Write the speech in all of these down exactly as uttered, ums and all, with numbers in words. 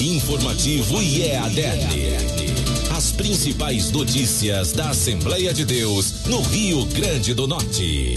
Informativo I E A D N. As principais notícias da Assembleia de Deus no Rio Grande do Norte.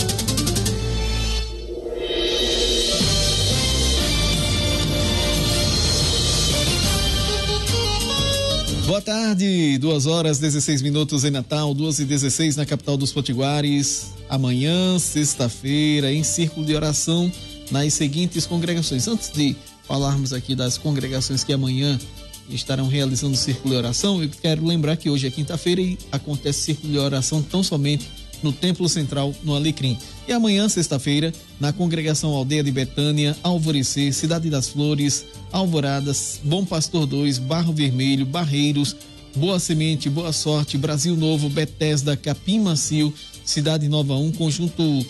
Boa tarde, duas horas dezesseis minutos em Natal, duas e dezesseis na capital dos Potiguares. Amanhã, sexta-feira, em círculo de oração nas seguintes congregações. Antes de falarmos aqui das congregações que amanhã estarão realizando o círculo de oração, eu quero lembrar que hoje é quinta-feira e acontece círculo de oração tão somente no Templo Central, no Alecrim. E amanhã, sexta-feira, na congregação Aldeia de Betânia, Alvorecer, Cidade das Flores, Alvoradas, Bom Pastor dois, Barro Vermelho, Barreiros, Boa Semente, Boa Sorte, Brasil Novo, Betesda, Capim Macio, Cidade Nova um, Conjunto,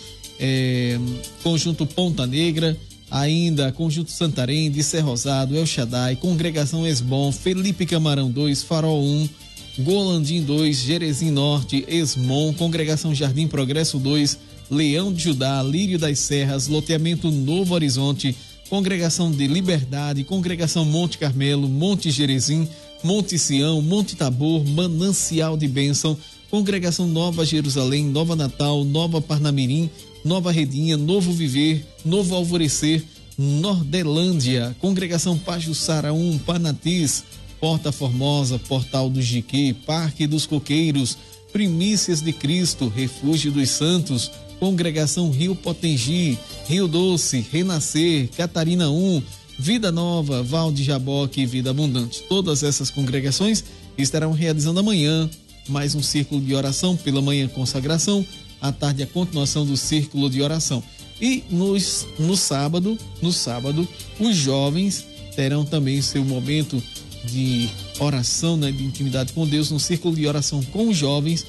é, Conjunto Ponta Negra, ainda Conjunto Santarém, de Ser Rosado, El Shaddai, Congregação Esbom, Felipe Camarão dois, Farol um, Golandim dois, Jerezim Norte, Esmon, Congregação Jardim Progresso dois, Leão de Judá, Lírio das Serras, Loteamento Novo Horizonte, Congregação de Liberdade, Congregação Monte Carmelo, Monte Jerezim, Monte Sião, Monte Tabor, Manancial de Bênção, Congregação Nova Jerusalém, Nova Natal, Nova Parnamirim, Nova Redinha, Novo Viver, Novo Alvorecer, Nordelândia, Congregação Pajuçara um, Panatis, Porta Formosa, Portal do Jiquê, Parque dos Coqueiros, Primícias de Cristo, Refúgio dos Santos, Congregação Rio Potengi, Rio Doce, Renascer, Catarina um, Vida Nova, Val de Jaboque e Vida Abundante. Todas essas congregações estarão realizando amanhã mais um círculo de oração, pela manhã consagração, à tarde a continuação do círculo de oração. E nos, no sábado, no sábado, os jovens terão também seu momento de oração, né, de intimidade com Deus, no círculo de oração com os jovens,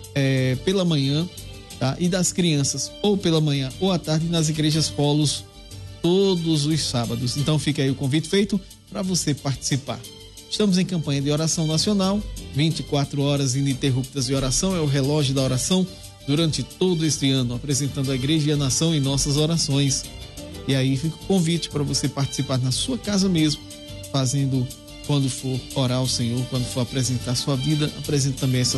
é, pela manhã, tá? E das crianças, ou pela manhã ou à tarde, nas igrejas polos, todos os sábados. Então fica aí o convite feito para você participar. Estamos em campanha de oração nacional, vinte e quatro horas ininterruptas de oração, é o relógio da oração durante todo este ano, apresentando a igreja e a nação em nossas orações. E aí fica o convite para você participar na sua casa mesmo, fazendo, quando for orar ao Senhor, quando for apresentar sua vida, apresente também essa